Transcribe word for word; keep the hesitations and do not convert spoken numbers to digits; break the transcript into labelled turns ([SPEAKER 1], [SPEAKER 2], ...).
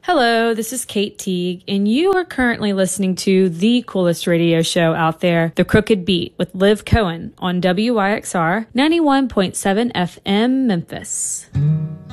[SPEAKER 1] Hello, this is Kate Teague, and you are currently listening to the coolest radio show out there, The Crooked Beat, with Liv Cohen on W Y X R ninety-one point seven F M Memphis.